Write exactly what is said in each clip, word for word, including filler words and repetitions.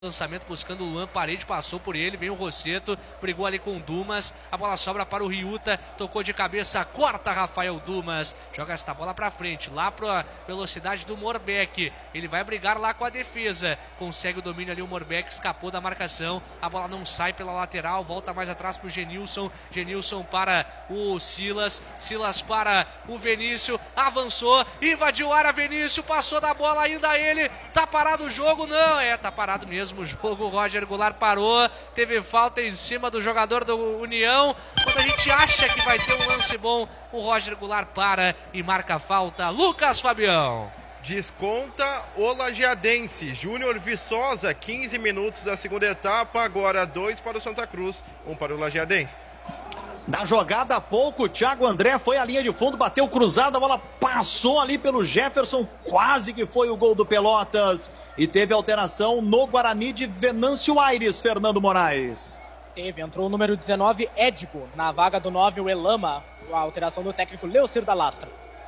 Lançamento buscando o Luan, parede, passou por ele, vem o Rosseto, brigou ali com o Dumas, a bola sobra para o Ryuta, tocou de cabeça, corta Rafael Dumas, joga esta bola para frente, lá para a velocidade do Morbeck, ele vai brigar lá com a defesa, consegue o domínio ali, o Morbeck escapou da marcação, a bola não sai pela lateral, volta mais atrás para o Genilson, Genilson para o Silas, Silas para o Vinícius, avançou, invadiu a área, Vinícius, passou da bola ainda ele, tá parado o jogo? Não, é, tá parado mesmo o jogo, o Roger Goulart parou, teve falta em cima do jogador do União, quando a gente acha que vai ter um lance bom, o Roger Goulart para e marca a falta. Lucas Fabião. Desconta o Lajeadense, Júnior Viçosa, quinze minutos da segunda etapa, agora dois para o Santa Cruz, um para o Lajeadense. Na jogada há pouco, o Thiago André foi à linha de fundo, bateu cruzado, a bola passou ali pelo Jefferson, quase que foi o gol do Pelotas. E teve alteração no Guarani de Venâncio Aires, Fernando Moraes. Teve, entrou o número dezenove, Édigo, na vaga do nove, o Elama, a alteração do técnico Leocir da Lastra.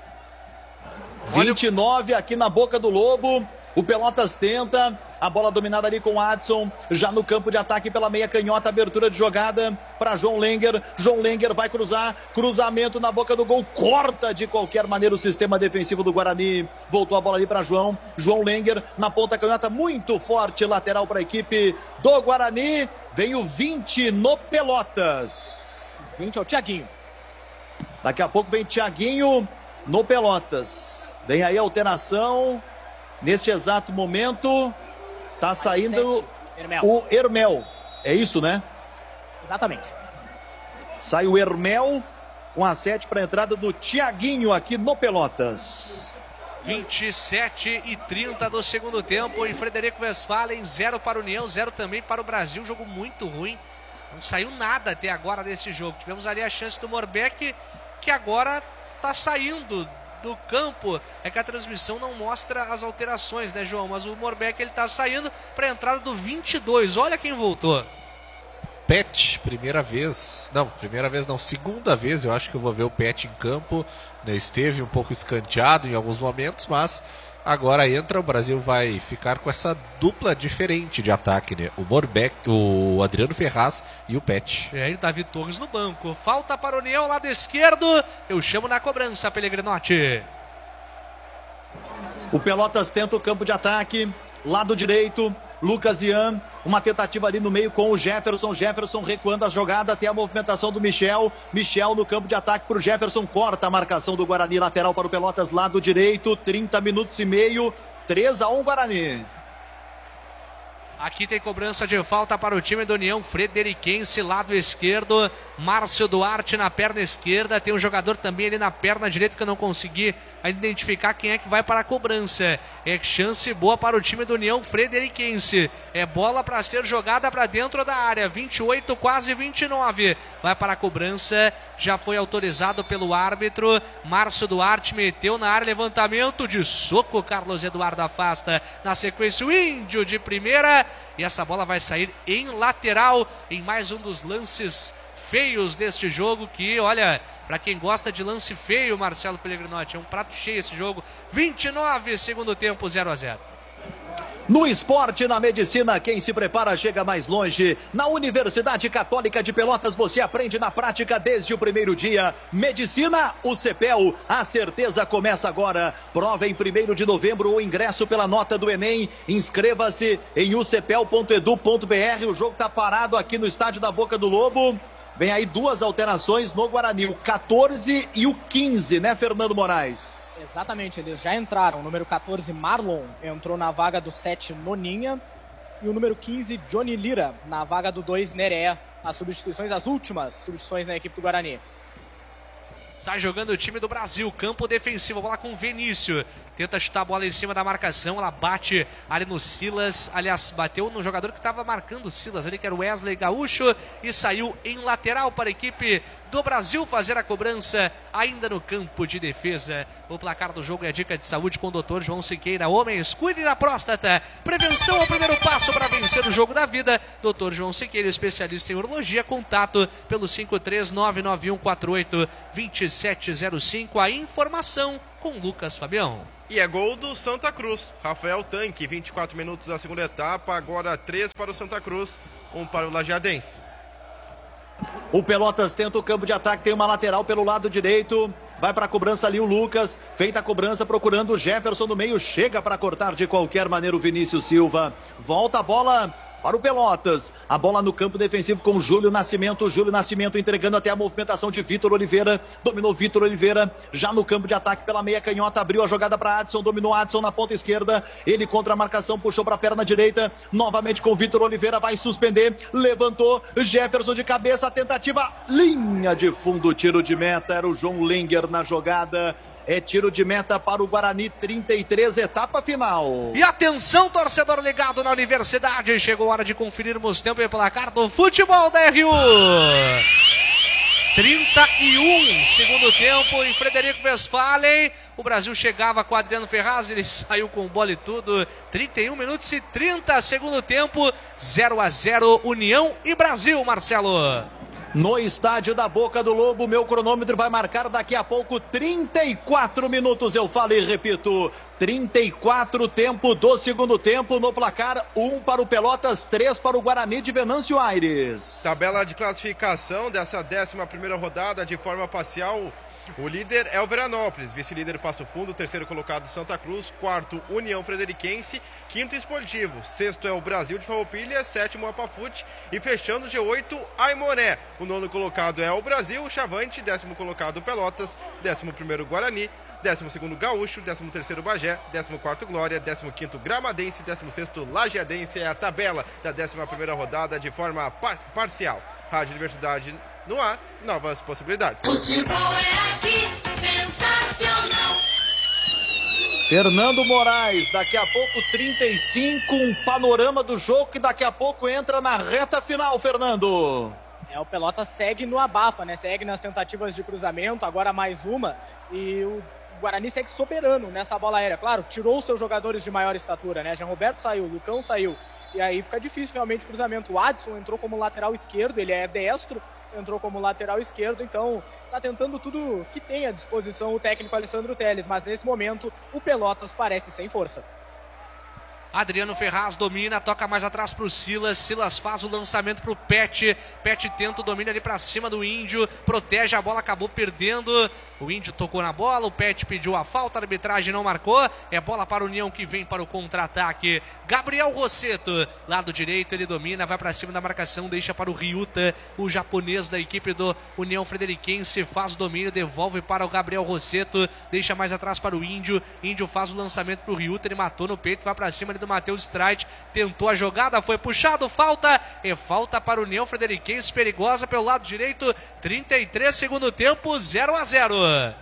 vinte e nove aqui na boca do Lobo, o Pelotas tenta, a bola dominada ali com o Adson, já no campo de ataque pela meia canhota, abertura de jogada para João Lenger, João Lenger vai cruzar, cruzamento na boca do gol, corta de qualquer maneira o sistema defensivo do Guarani, voltou a bola ali para João, João Lenger na ponta canhota, muito forte, lateral para a equipe do Guarani, vem o vinte no Pelotas. vinte é o Thiaguinho. Daqui a pouco vem Thiaguinho no Pelotas. Vem aí a alteração. Neste exato momento, tá saindo o Hermel. É isso, né? Exatamente. Sai o Hermel com a sete para a entrada do Thiaguinho aqui no Pelotas. vinte e sete e trinta do segundo tempo em Frederico Westphalen, zero para o União, zero também para o Brasil. Jogo muito ruim. Não saiu nada até agora desse jogo. Tivemos ali a chance do Morbeck, que agora tá saindo do campo. É que a transmissão não mostra as alterações, né, João? Mas o Morbeck, ele tá saindo para a entrada do vinte e dois. Olha quem voltou. Pet, primeira vez. Não, primeira vez não, segunda vez eu acho que eu vou ver o Pet em campo. Né, esteve um pouco escanteado em alguns momentos, mas agora entra, o Brasil vai ficar com essa dupla diferente de ataque, né? O Morbeck, o Adriano Ferraz e o Pet. E aí o Davi Torres no banco. Falta para o União, lado esquerdo. Eu chamo na cobrança, Pellegrinotti. O Pelotas tenta o campo de ataque. Lado direito, Lucas Ian. Uma tentativa ali no meio com o Jefferson. Jefferson recuando a jogada até a movimentação do Michel. Michel no campo de ataque para o Jefferson. Corta a marcação do Guarani. Lateral para o Pelotas, lado direito. trinta minutos e meio. três a um Guarani. Aqui tem cobrança de falta para o time do União. Frederiquense, lado esquerdo. Márcio Duarte na perna esquerda. Tem um jogador também ali na perna direita que eu não consegui identificar quem é que vai para a cobrança. É chance boa para o time do União Frederiquense. É bola para ser jogada para dentro da área. vinte e oito, quase vinte e nove. Vai para a cobrança. Já foi autorizado pelo árbitro. Márcio Duarte meteu na área. Levantamento de soco. Carlos Eduardo afasta. Na sequência o Índio de primeira. E essa bola vai sair em lateral em mais um dos lances feios deste jogo, que, olha, para quem gosta de lance feio, Marcelo Pellegrinotti, é um prato cheio esse jogo. vinte e nove, segundo tempo, zero a zero. No esporte, na medicina, quem se prepara chega mais longe. Na Universidade Católica de Pelotas, você aprende na prática desde o primeiro dia. Medicina, o CEPEL, a certeza começa agora. Prova em primeiro de novembro, o ingresso pela nota do Enem. Inscreva-se em u c p e l ponto edu ponto b r. O jogo está parado aqui no estádio da Boca do Lobo. Vem aí duas alterações no Guarani, o quatorze e o quinze, né, Fernando Moraes? Exatamente, eles já entraram. O número quatorze, Marlon, entrou na vaga do sete, Noninha. E o número quinze, Johnny Lira, na vaga do dois, Nerea. As substituições, as últimas substituições na equipe do Guarani. Sai jogando o time do Brasil, campo defensivo, bola com o Vinícius, tenta chutar a bola em cima da marcação, ela bate ali no Silas, aliás, bateu no jogador que estava marcando o Silas ali, que era o Wesley Gaúcho, e saiu em lateral para a equipe do Brasil fazer a cobrança ainda no campo de defesa. O placar do jogo é a dica de saúde com o doutor João Siqueira. Homens, cuide da próstata, prevenção é o primeiro passo para vencer o jogo da vida. doutor João Siqueira, especialista em urologia, contato pelo cinco três nove nove um quatro oito dois sete zero cinco. A informação com Lucas Fabião. E é gol do Santa Cruz. Rafael Tanque, vinte e quatro minutos da segunda etapa, agora três para o Santa Cruz, um para o Lajeadense. O Pelotas tenta o campo de ataque, tem uma lateral pelo lado direito. Vai para a cobrança ali o Lucas, feita a cobrança procurando o Jefferson do meio, chega para cortar de qualquer maneira o Vinícius Silva. Volta a bola para o Pelotas, a bola no campo defensivo com o Júlio Nascimento, Júlio Nascimento entregando até a movimentação de Vitor Oliveira, dominou Vitor Oliveira, já no campo de ataque pela meia canhota, abriu a jogada para Adson, dominou Adson na ponta esquerda, ele contra a marcação, puxou para a perna direita, novamente com Vitor Oliveira, vai suspender, levantou, Jefferson de cabeça, tentativa, linha de fundo, tiro de meta, era o João Lenger na jogada. É tiro de meta para o Guarani, trinta e três, etapa final. E atenção, torcedor ligado na Universidade. Chegou a hora de conferirmos tempo e placar do futebol da R U. trinta e um, segundo tempo, em Frederico Westphalen. O Brasil chegava com o Adriano Ferraz, ele saiu com bola e tudo. trinta e um minutos e trinta, segundo tempo, zero a zero, União e Brasil, Marcelo. No estádio da Boca do Lobo, meu cronômetro vai marcar daqui a pouco trinta e quatro minutos, eu falo e repito, trinta e quatro, tempo do segundo tempo, no placar, um para o Pelotas, três para o Guarani de Venâncio Aires. Tabela de classificação dessa décima primeira rodada de forma parcial. O líder é o Veranópolis, vice-líder Passo Fundo, terceiro colocado Santa Cruz, quarto União Frederiquense, quinto Esportivo, sexto é o Brasil de Farroupilha, sétimo Apafute e fechando o G oito Aimoré. O nono colocado é o Brasil, o Chavante, décimo colocado Pelotas, décimo primeiro Guarani, décimo segundo Gaúcho, décimo terceiro Bagé, décimo quarto Glória, décimo quinto Gramadense, décimo sexto Lajeadense. É a tabela da décima primeira rodada de forma par parcial. Rádio Universidade no ar, novas possibilidades. Futebol é aqui, sensacional. Fernando Moraes, daqui a pouco trinta e cinco, um panorama do jogo que daqui a pouco entra na reta final, Fernando. É, o Pelotas segue no abafa, né? Segue nas tentativas de cruzamento, agora mais uma, e o Guarani segue soberano nessa bola aérea. Claro, tirou os seus jogadores de maior estatura, né? Jean Roberto saiu, Lucão saiu, e aí fica difícil realmente o cruzamento. O Adson entrou como lateral esquerdo, ele é destro, entrou como lateral esquerdo, então tá tentando tudo que tem à disposição o técnico Alessandro Telles, mas nesse momento o Pelotas parece sem força. Adriano Ferraz domina, toca mais atrás pro Silas, Silas faz o lançamento pro Pet, Pet tenta o domínio ali pra cima do Índio, protege a bola, acabou perdendo, o Índio tocou na bola, o Pet pediu a falta, a arbitragem não marcou, é bola para o União que vem para o contra-ataque. Gabriel Rosseto, lado direito, ele domina, vai pra cima da marcação, deixa para o Ryuta, o japonês da equipe do União Frederiquense, faz o domínio, devolve para o Gabriel Rosseto, deixa mais atrás para o Índio, Índio faz o lançamento pro Ryuta, ele matou no peito, vai pra cima ali do Matheus Streit, tentou a jogada, foi puxado, falta, e falta para o União Frederiquense, perigosa pelo lado direito, trinta e três, segundo tempo, zero a zero.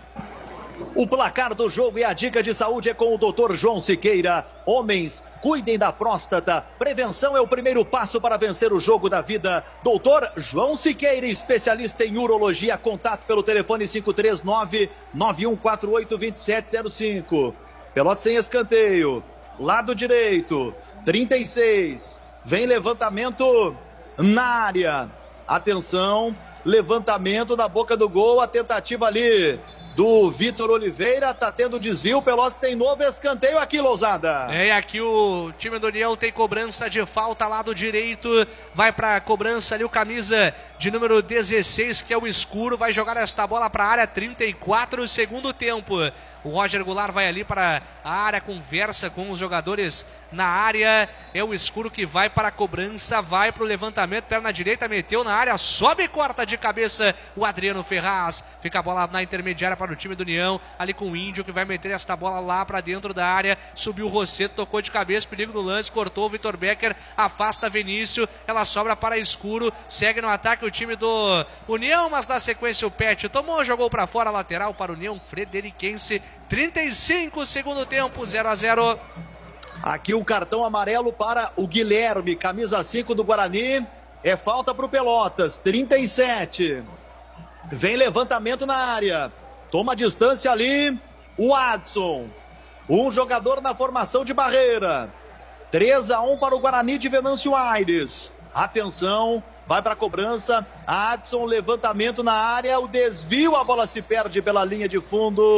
O placar do jogo e a dica de saúde é com o doutor João Siqueira. Homens, cuidem da próstata. Prevenção é o primeiro passo para vencer o jogo da vida. doutor João Siqueira, especialista em urologia. Contato pelo telefone cinco três nove, nove um quatro oito, dois sete zero cinco. Pelotas sem escanteio. Lado direito, trinta e seis. Vem levantamento na área. Atenção, levantamento da boca do gol. A tentativa ali do Vitor Oliveira, tá tendo desvio, o Pelotas tem novo escanteio aqui, Lousada. É, aqui o time do União tem cobrança de falta, lado direito, vai pra cobrança ali o camisa de número dezesseis, que é o Escuro, vai jogar esta bola pra área, trinta e quatro, segundo tempo. O Roger Goulart vai ali para a área, conversa com os jogadores na área, é o Escuro que vai para a cobrança, vai pro levantamento, perna direita, meteu na área, sobe e corta de cabeça o Adriano Ferraz, fica a bola na intermediária para o time do União, ali com o Índio que vai meter esta bola lá para dentro da área, subiu o Rosseto, tocou de cabeça, perigo no lance, cortou o Vitor Becker, afasta Vinícius, ela sobra para Escuro, segue no ataque o time do União, mas na sequência o Pet tomou, jogou para fora, lateral para o União Frederiquense, trinta e cinco, segundo tempo, zero a zero. Aqui o cartão amarelo para o Guilherme, camisa cinco do Guarani, é falta para o Pelotas, trinta e sete. Vem levantamento na área, toma distância ali o Adson, um jogador na formação de barreira, três a um para o Guarani de Venâncio Aires. Atenção, vai para a cobrança, Adson, levantamento na área, o desvio, a bola se perde pela linha de fundo.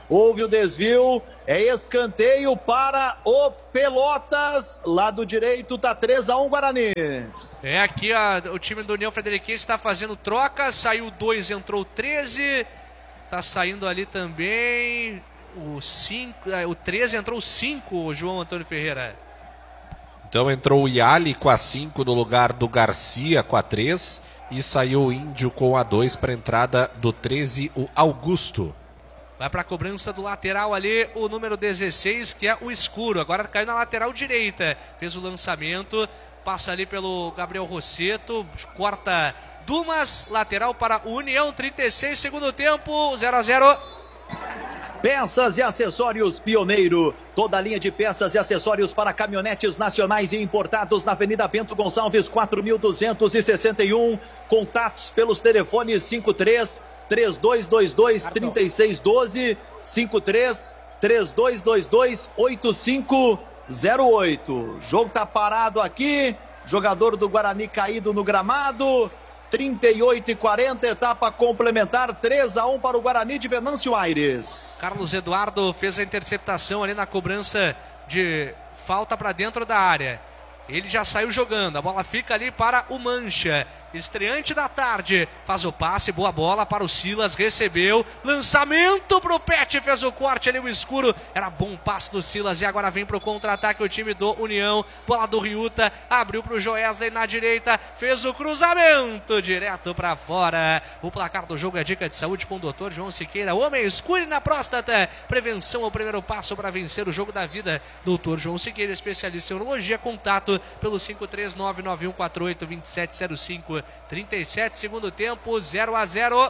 houve o desvio, é escanteio para o Pelotas, lado direito, tá três a um Guarani. É, aqui a, o time do União Frederiquense está fazendo troca, saiu dois, entrou treze, tá saindo ali também o cinco, o treze, entrou cinco, o João Antônio Ferreira. Então entrou o Yali com a cinco no lugar do Garcia com a três e saiu o Índio com a dois para a entrada do treze, o Augusto. Vai para a cobrança do lateral ali, o número dezesseis, que é o Escuro. Agora caiu na lateral direita. Fez o lançamento, passa ali pelo Gabriel Rosseto, corta Dumas, lateral para o União, trinta e seis, segundo tempo, zero a zero. Peças e acessórios Pioneiro. Toda a linha de peças e acessórios para caminhonetes nacionais e importados na Avenida Bento Gonçalves, quatro mil duzentos e sessenta e um. Contatos pelos telefones cinco três, três dois dois dois, três seis um dois, cinco três, três dois dois dois, oito cinco zero oito. Jogo tá parado aqui. Jogador do Guarani caído no gramado. trinta e oito e quarenta, etapa complementar, três a um para o Guarani de Venâncio Aires. Carlos Eduardo fez a interceptação ali na cobrança de falta para dentro da área. Ele já saiu jogando, a bola fica ali para o Mancha. Estreante da tarde, faz o passe, boa bola para o Silas, recebeu, lançamento pro Pet, fez o corte ali, o Escuro, era bom passe do Silas e agora vem pro contra-ataque o time do União, bola do Riuta, abriu pro Joesley na direita, fez o cruzamento, direto para fora. O placar do jogo é dica de saúde com o doutor João Siqueira, homem, escure na próstata, prevenção é o primeiro passo para vencer o jogo da vida. doutor João Siqueira, especialista em urologia, contato pelo cinco três nove nove um quatro oito dois sete zero cinco. trinta e sete, segundo tempo, zero a zero.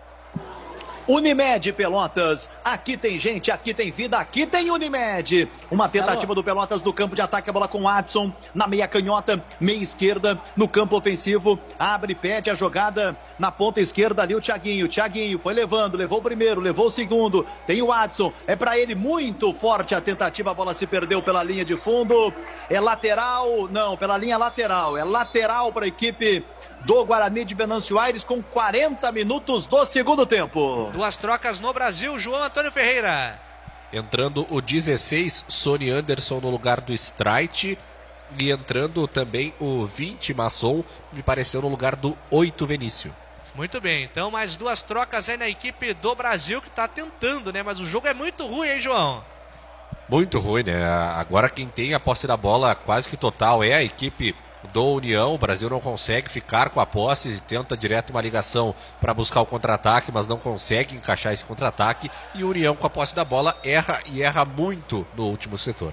Unimed Pelotas, aqui tem gente, aqui tem vida, aqui tem Unimed. Uma tentativa do Pelotas no campo de ataque, a bola com o Adson, na meia canhota, meia esquerda, no campo ofensivo, abre, pede a jogada na ponta esquerda ali o Thiaguinho, Thiaguinho foi levando, levou o primeiro, levou o segundo, tem o Adson, é pra ele muito forte a tentativa, a bola se perdeu pela linha de fundo, é lateral, não, pela linha lateral, é lateral para a equipe do Guarani de Venâncio Aires com quarenta minutos do segundo tempo. Duas trocas no Brasil, João Antônio Ferreira. Entrando o dezesseis, Sony Anderson no lugar do Streit. E entrando também o vinte, Masson, me pareceu no lugar do oito, Vinícius. Muito bem, então mais duas trocas aí na equipe do Brasil que está tentando, né? Mas o jogo é muito ruim, hein, João? Muito ruim, né? Agora quem tem a posse da bola quase que total é a equipe do União. O Brasil não consegue ficar com a posse, tenta direto uma ligação para buscar o contra-ataque, mas não consegue encaixar esse contra-ataque, e o União com a posse da bola erra e erra muito no último setor.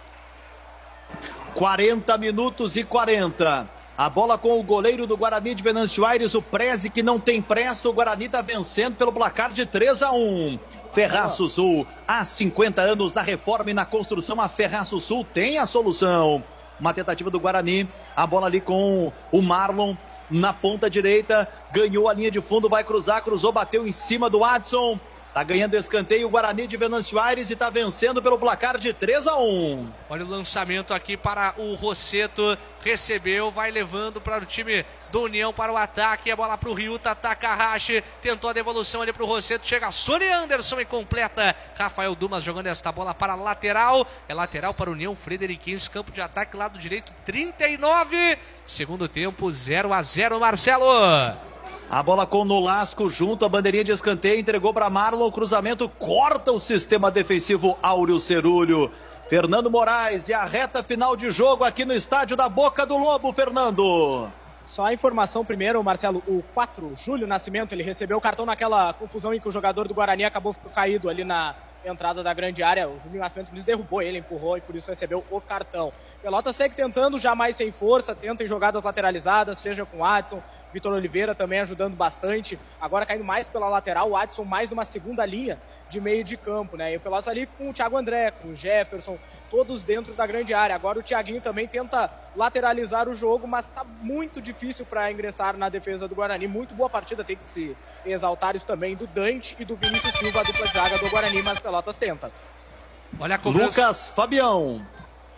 quarenta minutos e quarenta. A bola com o goleiro do Guarani de Venâncio Aires, o Preze, que não tem pressa. O Guarani está vencendo pelo placar de três a um. Ferraço Sul, há cinquenta anos na reforma e na construção, a Ferraço Sul tem a solução. Uma tentativa do Guarani, a bola ali com o Marlon na ponta direita, ganhou a linha de fundo, vai cruzar, cruzou, bateu em cima do Adson, tá ganhando escanteio o Guarani de Venâncio Aires e tá vencendo pelo placar de três a um. Olha o lançamento aqui para o Rosseto, recebeu, vai levando para o time do União para o ataque, a bola para o Riuta, ataca a Rache, tentou a devolução ali para o Rosseto, chega a Sony Anderson e completa. Rafael Dumas jogando esta bola para a lateral, é lateral para o União Frederiquense, campo de ataque, lado direito, trinta e nove, segundo tempo, zero a zero, Marcelo. A bola com o Nolasco junto à bandeirinha de escanteio, entregou para Marlon, o cruzamento corta o sistema defensivo Áureo Cerulho. Fernando Moraes e a reta final de jogo aqui no estádio da Boca do Lobo, Fernando. Só a informação primeiro, Marcelo, o quatro, Júlio Nascimento, ele recebeu o cartão naquela confusão em que o jogador do Guarani acabou ficando caído ali na entrada da grande área. O Júlio Nascimento por isso derrubou ele, empurrou e por isso recebeu o cartão. Pelota segue tentando, jamais sem força, tenta em jogadas lateralizadas, seja com o Adson, Vitor Oliveira também ajudando bastante, agora caindo mais pela lateral, o Adson mais numa segunda linha de meio de campo, né? E o Pelotas ali com o Thiago André, com o Jefferson, todos dentro da grande área. Agora o Thiaguinho também tenta lateralizar o jogo, mas tá muito difícil para ingressar na defesa do Guarani. Muito boa partida, tem que se exaltar isso também do Dante e do Vinícius Silva, a dupla de zaga do Guarani, mas o Pelotas tenta. Olha a cobrança. Lucas Fabião.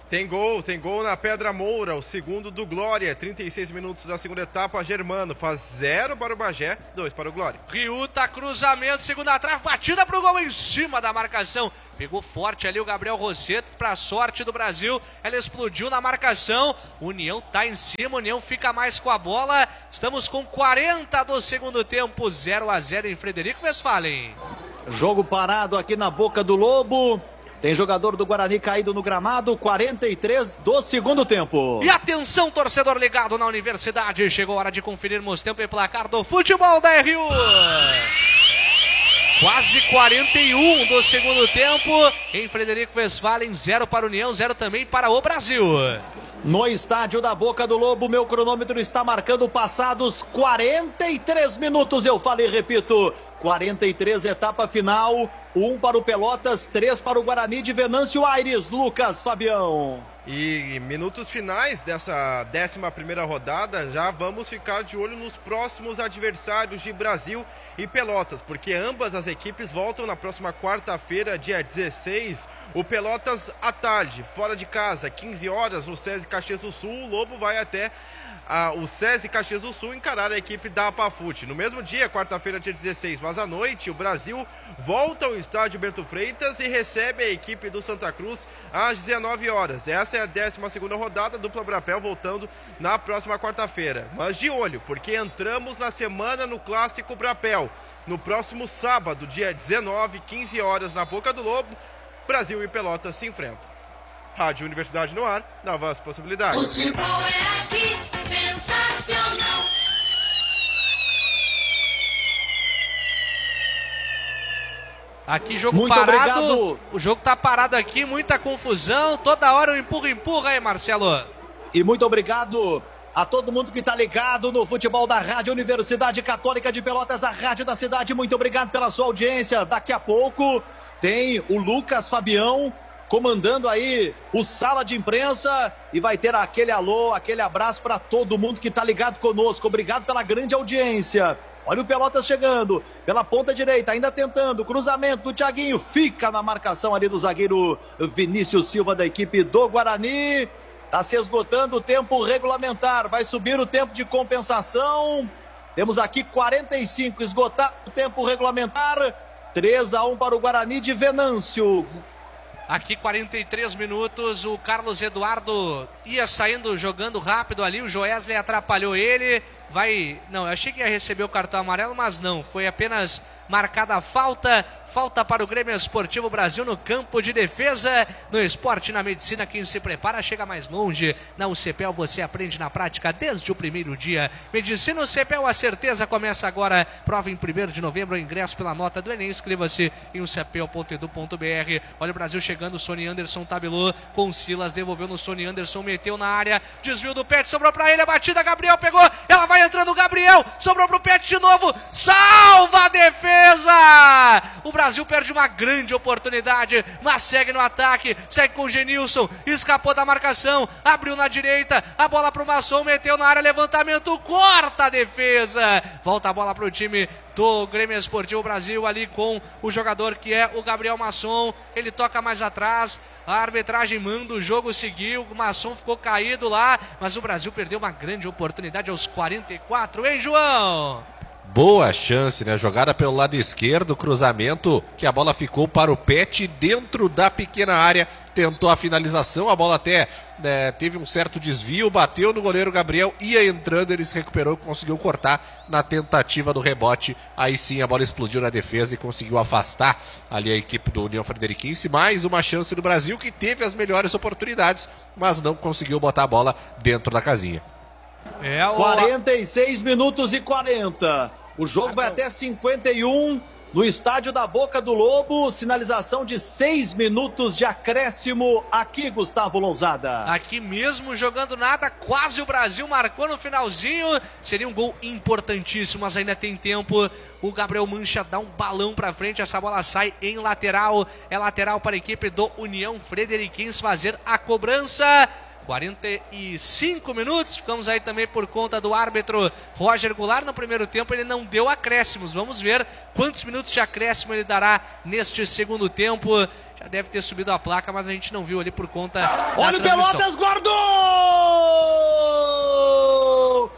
Tem gol, tem gol na Pedra Moura, o segundo do Glória, trinta e seis minutos da segunda etapa, Germano faz zero para o Bagé, dois para o Glória. Riuta, cruzamento, segunda trave, batida pro gol em cima da marcação. Pegou forte ali o Gabriel Rosseto, pra sorte do Brasil, ela explodiu na marcação. União tá em cima, União fica mais com a bola. Estamos com quarenta do segundo tempo, zero a zero em Frederico Westphalen. Jogo parado aqui na Boca do Lobo. Tem jogador do Guarani caído no gramado, quarenta e três do segundo tempo. E atenção, torcedor ligado na Universidade. Chegou a hora de conferirmos tempo e placar do futebol da R U. Quase quarenta e um do segundo tempo. Em Frederico Westphalen, zero para a União, zero também para o Brasil. No estádio da Boca do Lobo, meu cronômetro está marcando passados quarenta e três minutos. Eu falei, repito, quarenta e três, etapa final. Um para o Pelotas, três para o Guarani de Venâncio Aires. Lucas Fabião. E minutos finais dessa décima primeira rodada, já vamos ficar de olho nos próximos adversários de Brasil e Pelotas, porque ambas as equipes voltam na próxima quarta-feira, dia dezesseis. O Pelotas à tarde, fora de casa, quinze horas, no SESI Caxias do Sul. O Lobo vai até ah, o SESI Caxias do Sul encarar a equipe da Apafute. No mesmo dia, quarta-feira, dia dezesseis, mas à noite, o Brasil volta ao estádio Bento Freitas e recebe a equipe do Santa Cruz às dezenove horas. Essa é a décima segunda rodada, dupla Brapel voltando na próxima quarta-feira. Mas de olho, porque entramos na semana no Clássico Brapel. No próximo sábado, dia dezenove, quinze horas, na Boca do Lobo, Brasil e Pelotas se enfrentam. Rádio Universidade no ar, novas possibilidades. Futebol é aqui, sensacional. Aqui jogo Muito parado, obrigado. O jogo tá parado aqui, muita confusão, toda hora um empurra-empurra aí, Marcelo. E muito obrigado a todo mundo que está ligado no futebol da Rádio Universidade Católica de Pelotas, a Rádio da Cidade. Muito obrigado pela sua audiência. Daqui a pouco tem o Lucas Fabião comandando aí o Sala de Imprensa e vai ter aquele alô, aquele abraço para todo mundo que está ligado conosco. Obrigado pela grande audiência. Olha o Pelotas chegando pela ponta direita, ainda tentando, cruzamento do Thiaguinho, fica na marcação ali do zagueiro Vinícius Silva da equipe do Guarani. Está se esgotando o tempo regulamentar, vai subir o tempo de compensação. Temos aqui quarenta e cinco, esgotado o tempo regulamentar, três a um para o Guarani de Venâncio. Aqui quarenta e três minutos, o Carlos Eduardo ia saindo, jogando rápido ali, o Joesley atrapalhou ele, vai... Não, eu achei que ia receber o cartão amarelo, mas não, foi apenas marcada a falta, falta para o Grêmio Esportivo Brasil no campo de defesa. No esporte, na medicina, quem se prepara chega mais longe. Na U C P E L você aprende na prática desde o primeiro dia. Medicina U C P E L, a certeza começa agora. Prova em primeiro de novembro, ingresso pela nota do Enem. Inscreva-se em u c p e l ponto e d u ponto b r. Olha o Brasil chegando, Sony Anderson tabelou com Silas, devolveu no Sony Anderson, meteu na área, desvio do Pet, sobrou pra ele, a batida, Gabriel pegou, ela vai entrando, Gabriel, sobrou pro Pet de novo, salva a defesa! O Brasil perde uma grande oportunidade, mas segue no ataque, segue com o Genilson, escapou da marcação, abriu na direita, a bola pro Masson, meteu na área, levantamento, corta a defesa, volta a bola pro time do Grêmio Esportivo Brasil ali com o jogador que é o Gabriel Masson, ele toca mais atrás, a arbitragem manda o jogo seguir, o Masson ficou caído lá, mas o Brasil perdeu uma grande oportunidade aos quarenta e quatro, hein, João? Boa chance, né? Jogada pelo lado esquerdo, cruzamento, que a bola ficou para o Pet dentro da pequena área, tentou a finalização, a bola até né, teve um certo desvio, bateu no goleiro Gabriel, ia entrando, ele se recuperou e conseguiu cortar na tentativa do rebote, aí sim a bola explodiu na defesa e conseguiu afastar ali a equipe do União Frederiquense. Mais uma chance do Brasil que teve as melhores oportunidades, mas não conseguiu botar a bola dentro da casinha. É o... quarenta e seis minutos e quarenta. O jogo vai até cinquenta e um no estádio da Boca do Lobo. Sinalização de seis minutos de acréscimo aqui, Gustavo Lousada. Aqui mesmo, jogando nada, quase o Brasil marcou no finalzinho. Seria um gol importantíssimo, mas ainda tem tempo. O Gabriel Mancha dá um balão pra frente, essa bola sai em lateral. É lateral para a equipe do União Frederiquense fazer a cobrança. quarenta e cinco minutos, ficamos aí também por conta do árbitro Roger Goulart. No primeiro tempo ele não deu acréscimos, vamos ver quantos minutos de acréscimo ele dará neste segundo tempo. Já deve ter subido a placa, mas a gente não viu ali por conta da Olha o transmissão. Pelotas, guardou!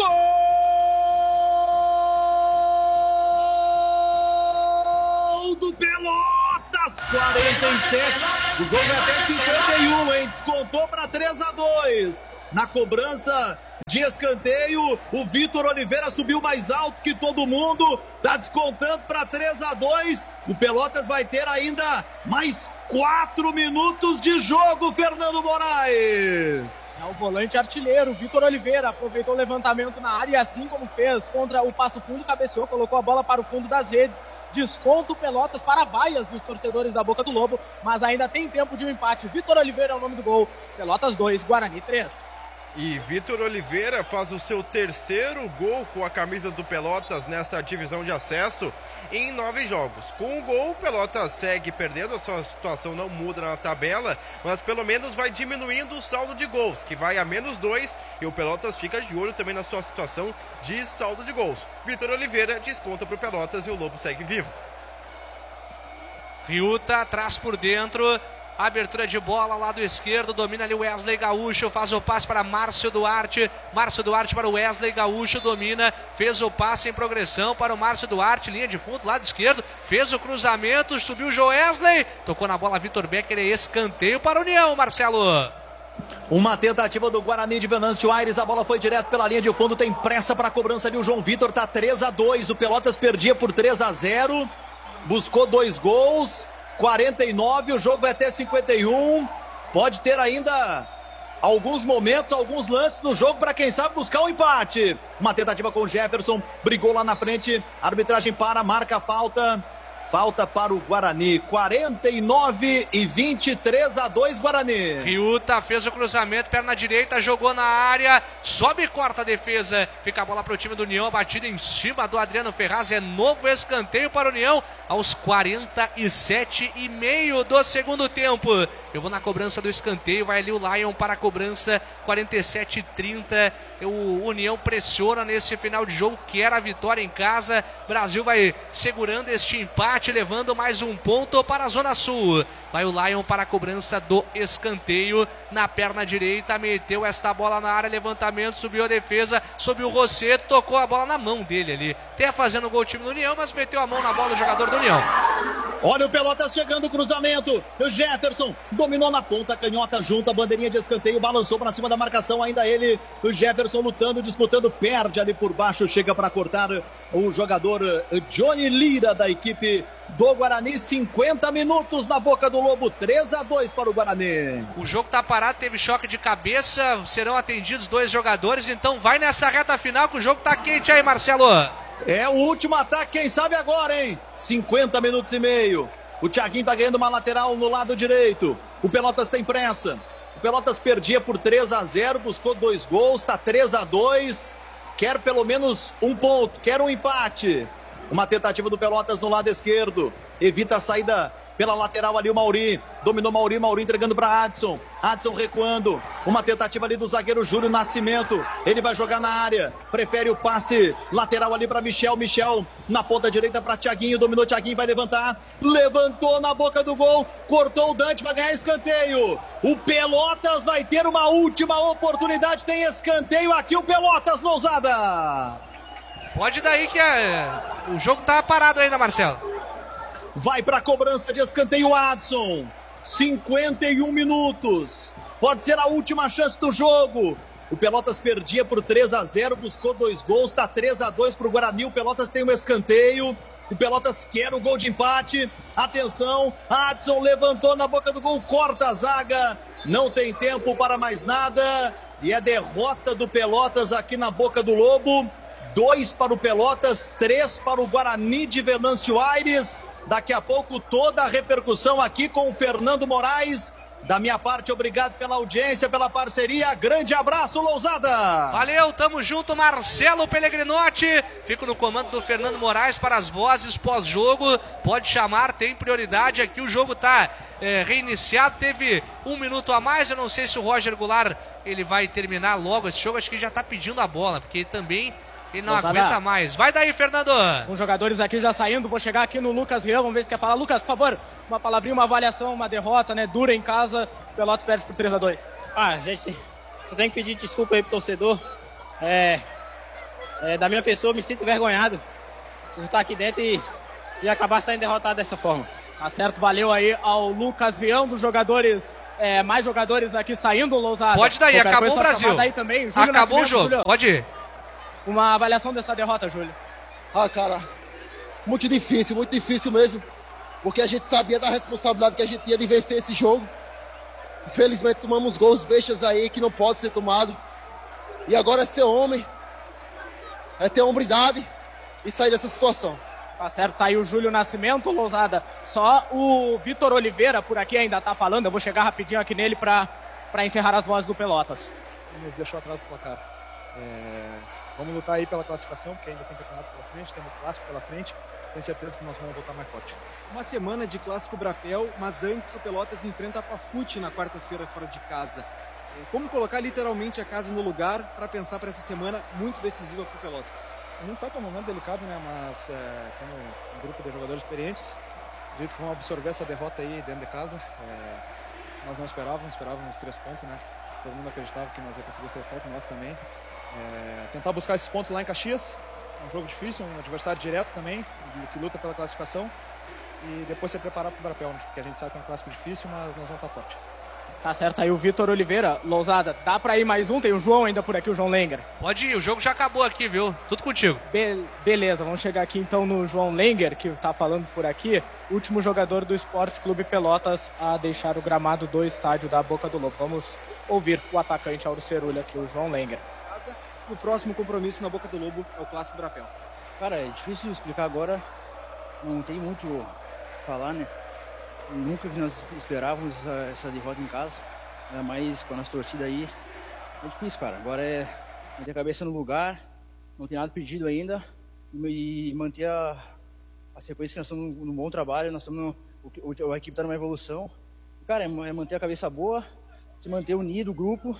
Gol do Pelotas! quarenta e sete. O jogo é até cinquenta e um, hein? Descontou para três a dois. Na cobrança de escanteio, o Vitor Oliveira subiu mais alto que todo mundo. Tá descontando para três a dois. O Pelotas vai ter ainda mais quatro minutos de jogo, Fernando Moraes. É o volante artilheiro, Vitor Oliveira, aproveitou o levantamento na área e assim como fez contra o Passo Fundo, cabeceou, colocou a bola para o fundo das redes. Desconto Pelotas para vaias dos torcedores da Boca do Lobo, mas ainda tem tempo de um empate. Vitor Oliveira é o nome do gol. Pelotas dois, Guarani três. E Vitor Oliveira faz o seu terceiro gol com a camisa do Pelotas nesta divisão de acesso em nove jogos. Com o gol, o Pelotas segue perdendo, a sua situação não muda na tabela, mas pelo menos vai diminuindo o saldo de gols, que vai a menos dois, e o Pelotas fica de olho também na sua situação de saldo de gols. Vitor Oliveira desconta para o Pelotas e o Lobo segue vivo. Riuta traz por dentro. Abertura de bola, lado esquerdo, domina ali o Wesley Gaúcho, faz o passe para Márcio Duarte, Márcio Duarte para o Wesley Gaúcho, domina, fez o passe em progressão para o Márcio Duarte, linha de fundo, lado esquerdo, fez o cruzamento, subiu o Joesley, tocou na bola Vitor Becker, é escanteio para a União, Marcelo. Uma tentativa do Guarani de Venâncio Aires, a bola foi direto pela linha de fundo, tem pressa para a cobrança ali, o João Vitor tá três a dois, o Pelotas perdia por três a zero, buscou dois gols, quarenta e nove, o jogo vai até cinquenta e um, pode ter ainda alguns momentos, alguns lances no jogo para quem sabe buscar um empate. Uma tentativa com o Jefferson, brigou lá na frente, a arbitragem para, marca a falta, falta para o Guarani, quarenta e nove e vinte e três a dois Guarani. Riuta fez o cruzamento, perna direita, jogou na área, sobe e corta a defesa, fica a bola para o time do União, a batida em cima do Adriano Ferraz, é novo escanteio para o União, aos quarenta e sete e meio do segundo tempo. Eu vou na cobrança do escanteio, vai ali o Lion para a cobrança, quarenta e sete e trinta, o União pressiona nesse final de jogo, quer a vitória em casa, Brasil vai segurando este empate, levando mais um ponto para a Zona Sul. Vai o Lion para a cobrança do escanteio, na perna direita, meteu esta bola na área, levantamento, subiu a defesa, subiu o Rosseto, tocou a bola na mão dele ali. Até fazendo gol o time do União, mas meteu a mão na bola do jogador do União. Olha o Pelotas chegando, cruzamento, o Jefferson dominou na ponta, canhota junto, a bandeirinha de escanteio, balançou para cima da marcação, ainda ele, o Jefferson lutando, disputando, perde ali por baixo, chega para cortar o jogador Johnny Lira da equipe do Guarani, cinquenta minutos na Boca do Lobo, três a dois para o Guarani. O jogo tá parado, teve choque de cabeça, serão atendidos dois jogadores, então vai nessa reta final que o jogo tá quente aí, Marcelo. É o último ataque, quem sabe agora, hein? cinquenta minutos e meio. O Thiaguinho tá ganhando uma lateral no lado direito. O Pelotas tem pressa. O Pelotas perdia por três a zero, buscou dois gols, tá três a dois. Quer pelo menos um ponto, quer um empate. Uma tentativa do Pelotas no lado esquerdo. Evita a saída pela lateral ali o Mauri. Dominou Mauri, Mauri entregando para Adson. Adson recuando. Uma tentativa ali do zagueiro Júlio Nascimento. Ele vai jogar na área. Prefere o passe lateral ali para Michel. Michel na ponta direita para Thiaguinho. Dominou Thiaguinho, vai levantar. Levantou na boca do gol. Cortou o Dante, vai ganhar escanteio. O Pelotas vai ter uma última oportunidade. Tem escanteio aqui o Pelotas, Lousada. Pode daí que é... o jogo tá parado ainda, Marcelo. Vai para a cobrança de escanteio Adson. cinquenta e um minutos. Pode ser a última chance do jogo. O Pelotas perdia por três a zero, buscou dois gols, está três a dois para o Guarani. O Pelotas tem um escanteio. O Pelotas quer o gol de empate. Atenção, Adson levantou na boca do gol, corta a zaga. Não tem tempo para mais nada. E é derrota do Pelotas aqui na Boca do Lobo. Dois para o Pelotas, três para o Guarani de Venâncio Aires. Daqui a pouco toda a repercussão aqui com o Fernando Moraes Da minha parte, obrigado pela audiência, pela parceria. Grande abraço, Lousada! Valeu, tamo junto, Marcelo Pellegrinotti. Fico no comando do Fernando Moraes para as vozes pós-jogo. Pode chamar, tem prioridade aqui. O jogo tá é, reiniciado, teve um minuto a mais. Eu não sei se o Roger Goulart ele vai terminar logo esse jogo. Acho que já tá pedindo a bola, porque também ele não Lousada. aguenta mais. Vai daí, Fernando! Com jogadores aqui já saindo, vou chegar aqui no Lucas Rian, vamos ver se quer falar. Lucas, por favor, uma palavrinha, uma avaliação, uma derrota, né, dura em casa, Pelotas perde por três a dois. Ah, gente, só tenho que pedir desculpa aí pro torcedor. É, é, da minha pessoa, eu me sinto envergonhado por estar aqui dentro e, e acabar saindo derrotado dessa forma. Tá certo, valeu aí ao Lucas Rian, dos jogadores, é, mais jogadores aqui saindo, Lousada. Pode daí, Qualquer acabou coisa, o só Brasil. chamar daí também. Júlio Acabou o Nascimento, jogo, Júlio, pode ir. uma avaliação dessa derrota, Júlio. Ah, cara, muito difícil, muito difícil mesmo, porque a gente sabia da responsabilidade que a gente tinha de vencer esse jogo. Infelizmente tomamos gols bestas aí que não pode ser tomado. E agora é ser homem, é ter hombridade e sair dessa situação. Tá certo, tá aí o Júlio Nascimento, Lousada. Só o Vitor Oliveira por aqui ainda tá falando, eu vou chegar rapidinho aqui nele pra, pra encerrar as vozes do Pelotas. Nos deixou atrás do placar. É, vamos lutar aí pela classificação, porque ainda tem campeonato pela frente, temos clássico pela frente. Tenho certeza que nós vamos voltar mais forte. Uma semana de clássico Brapel, mas antes o Pelotas enfrenta a Pafute na quarta-feira fora de casa. Como colocar literalmente a casa no lugar para pensar para essa semana muito decisiva para o Pelotas? A gente sabe que é um momento delicado, né? Mas é, como um grupo de jogadores experientes, acredito que vão absorver essa derrota aí dentro de casa. É, nós não esperávamos, esperávamos os três pontos, né? Todo mundo acreditava que nós ia conseguir os três pontos, nós também. É, tentar buscar esses pontos lá em Caxias, um jogo difícil, um adversário direto também, que luta pela classificação. E depois se preparar para o Brapel, né? Que a gente sabe que é um clássico difícil, mas nós vamos estar forte. Tá certo aí o Vitor Oliveira, Lousada. Dá pra ir mais um? Tem o João ainda por aqui, o João Lenger. Pode ir, o jogo já acabou aqui, viu? Tudo contigo. Be- beleza, vamos chegar aqui então no João Lenger, que tá falando por aqui. Último jogador do Esporte Clube Pelotas a deixar o gramado do estádio da Boca do Lobo. Vamos ouvir o atacante Auro Cerulha aqui, o João Lenger. O próximo compromisso na Boca do Lobo é o clássico Brapel. Cara, é difícil explicar agora, não tem muito o que falar, né? Nunca que nós esperávamos essa, essa derrota em casa, ainda mais com a nossa torcida aí. É difícil, cara. Agora é manter a cabeça no lugar, não tem nada pedido ainda, e manter a, a sequência que nós estamos num bom trabalho, nós estamos no, o, a equipe está numa evolução. Cara, é, é manter a cabeça boa, se manter unido, o grupo,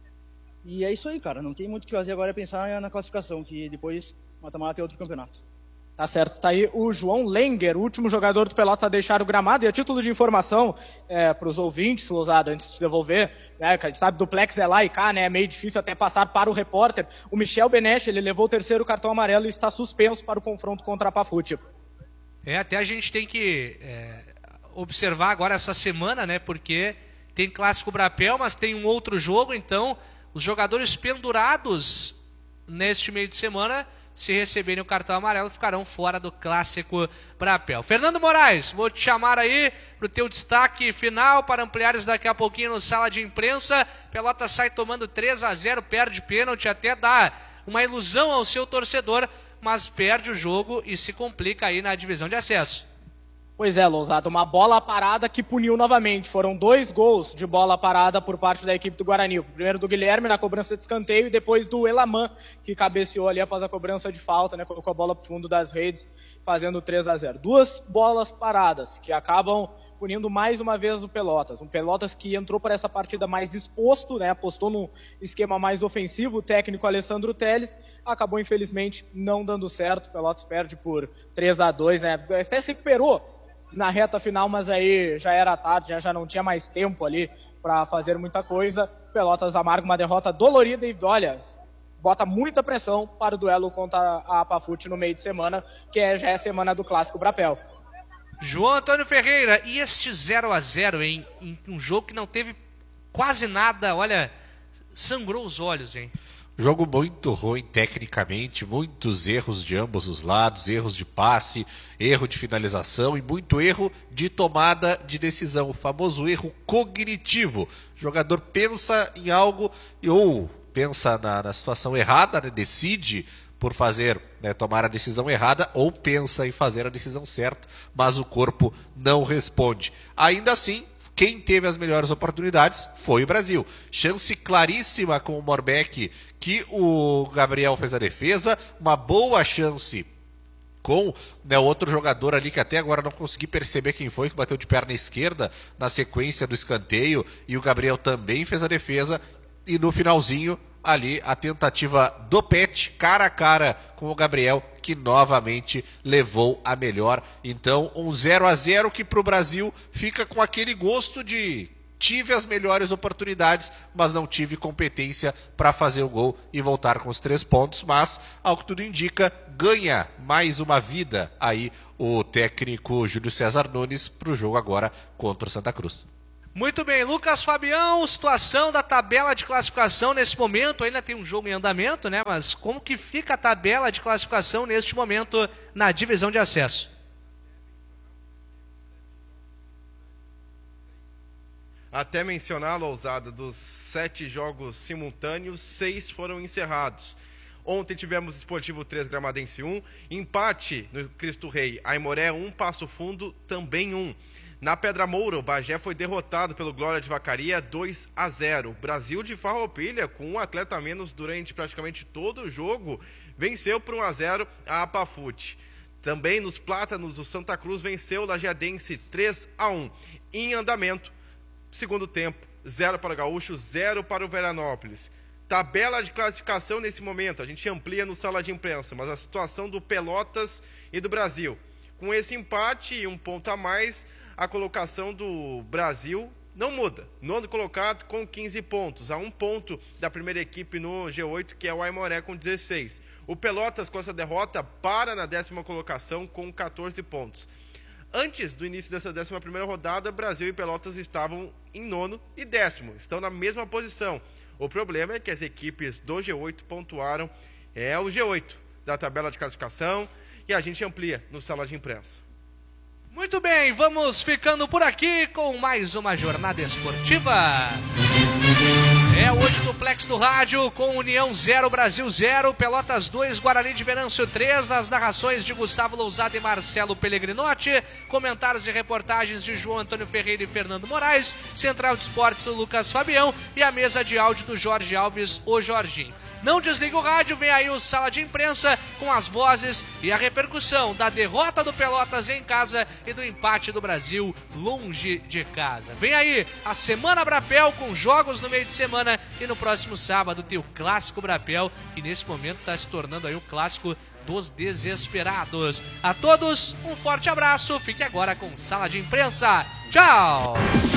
e é isso aí, cara. Não tem muito o que fazer agora, é pensar na classificação, que depois mata-mata é outro campeonato. Tá certo, tá aí o João Lenger, o último jogador do Pelotas a deixar o gramado. E a título de informação é, para os ouvintes, Lousada, antes de devolver, né, que a gente sabe do Plex é lá e cá, né, é meio difícil até passar para o repórter. O Michel Benesch, ele levou o terceiro cartão amarelo e está suspenso para o confronto contra a Pafute. É, até a gente tem que é, observar agora essa semana, né, porque tem Clássico Brapel, mas tem um outro jogo, então os jogadores pendurados neste meio de semana, se receberem o cartão amarelo, ficarão fora do Clássico Brapel. Fernando Moraes, vou te chamar aí para o teu destaque final, para ampliares daqui a pouquinho no Sala de Imprensa. Pelotas sai tomando três a zero, perde pênalti, até dá uma ilusão ao seu torcedor, mas perde o jogo e se complica aí na divisão de acesso. Pois é, Lousada, uma bola parada que puniu novamente. Foram dois gols de bola parada por parte da equipe do Guarani. O primeiro do Guilherme na cobrança de escanteio e depois do Elaman, que cabeceou ali após a cobrança de falta, né? Colocou a bola pro fundo das redes, fazendo três a zero. Duas bolas paradas que acabam punindo mais uma vez o Pelotas. Um Pelotas que entrou para essa partida mais exposto, né? Apostou num esquema mais ofensivo. O técnico Alessandro Teles acabou, infelizmente, não dando certo. O Pelotas perde por três a dois, né? Até se recuperou na reta final, mas aí já era tarde, já, já não tinha mais tempo ali para fazer muita coisa. Pelotas amarga uma derrota dolorida e, olha, bota muita pressão para o duelo contra a Pafute no meio de semana, que é, já é semana do Clássico Brapel. João Antônio Ferreira, e este zero a zero, hein? Em um jogo que não teve quase nada, olha, sangrou os olhos, hein? Jogo muito ruim tecnicamente, muitos erros de ambos os lados, erros de passe, erro de finalização e muito erro de tomada de decisão, o famoso erro cognitivo. O jogador pensa em algo ou pensa na, na situação errada, né? Decide por fazer, né, tomar a decisão errada ou pensa em fazer a decisão certa, mas o corpo não responde. Ainda assim, quem teve as melhores oportunidades foi o Brasil. Chance claríssima com o Morbeck, que o Gabriel fez a defesa, uma boa chance com, né, outro jogador ali que até agora não consegui perceber quem foi, que bateu de perna esquerda na sequência do escanteio, e o Gabriel também fez a defesa, e no finalzinho ali a tentativa do Pet, cara a cara com o Gabriel, que novamente levou a melhor. Então um zero a zero que para o Brasil fica com aquele gosto de tive as melhores oportunidades, mas não tive competência para fazer o gol e voltar com os três pontos, mas ao que tudo indica, ganha mais uma vida aí o técnico Júlio César Nunes para o jogo agora contra o Santa Cruz. Muito bem, Lucas Fabião, situação da tabela de classificação nesse momento, ainda tem um jogo em andamento, né? Mas como que fica a tabela de classificação neste momento na divisão de acesso? Até mencionar, Lousada, dos sete jogos simultâneos, seis foram encerrados. Ontem tivemos Esportivo três, Gramadense um, empate no Cristo Rei, Aimoré um, Passo Fundo também um. Na Pedra Moura, o Bagé foi derrotado pelo Glória de Vacaria dois a zero. Brasil de Farroupilha, com um atleta a menos durante praticamente todo o jogo, venceu por um a zero a Apafute. Também nos Plátanos, o Santa Cruz venceu o Lajeadense três a um. Em andamento, segundo tempo, zero para o Gaúcho, zero para o Veranópolis. Tabela de classificação nesse momento, a gente amplia no Sala de Imprensa, mas a situação do Pelotas e do Brasil. Com esse empate e um ponto a mais, a colocação do Brasil não muda. Nono colocado com quinze pontos, a um ponto da primeira equipe no G oito, que é o Aimoré com dezesseis. O Pelotas, com essa derrota, para na décima colocação com quatorze pontos. Antes do início dessa décima primeira rodada, Brasil e Pelotas estavam em nono e décimo, estão na mesma posição. O problema é que as equipes do G oito pontuaram, é o G oito da tabela de classificação, e a gente amplia no Sala de Imprensa. Muito bem, vamos ficando por aqui com mais uma jornada esportiva. É hoje do Plex do Rádio com União zero, Brasil zero, Pelotas dois, Guarani de Venâncio três, nas narrações de Gustavo Lousada e Marcelo Pellegrinotti, comentários e reportagens de João Antônio Ferreira e Fernando Moraes, Central de Esportes do Lucas Fabião e a mesa de áudio do Jorge Alves, o Jorginho. Não desliga o rádio, vem aí o Sala de Imprensa com as vozes e a repercussão da derrota do Pelotas em casa e do empate do Brasil longe de casa. Vem aí a Semana Brapel com jogos no meio de semana e no próximo sábado tem o Clássico Brapel, que nesse momento está se tornando aí o clássico dos desesperados. A todos, um forte abraço, fique agora com Sala de Imprensa. Tchau!